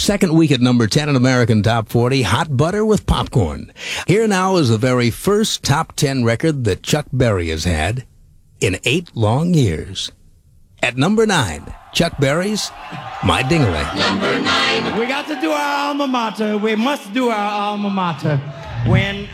Second week at number 10 in American Top 40, Hot Butter with Popcorn. Here now is the very first top 10 record that Chuck Berry has had in 8 long years. At number 9, Chuck Berry's My Ding-a-Ling. Number 9. We got to do our alma mater. We must do our alma mater. When